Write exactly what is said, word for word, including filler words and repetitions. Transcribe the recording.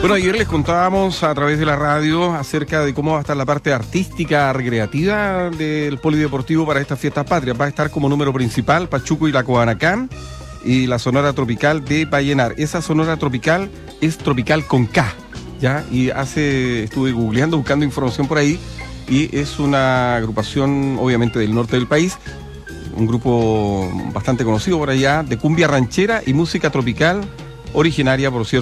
Bueno, ayer les contábamos a través de la radio acerca de cómo va a estar la parte artística, recreativa del polideportivo para estas fiestas patrias. Va a estar como número principal Pachuco y la Coanacán y la Sonora Tropical de Vallenar. Esa Sonora Tropical es tropical con K, ¿ya? Y hace, estuve googleando, buscando información por ahí, y es una agrupación obviamente del norte del país, un grupo bastante conocido por allá, de cumbia ranchera y música tropical, originaria, por cierto,